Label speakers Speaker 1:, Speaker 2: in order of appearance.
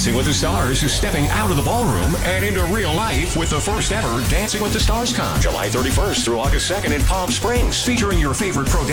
Speaker 1: Dancing with the Stars is stepping out of the ballroom and into real life with the first ever Dancing with the Stars Con, July 31st through August 2nd in Palm Springs, featuring your favorite pro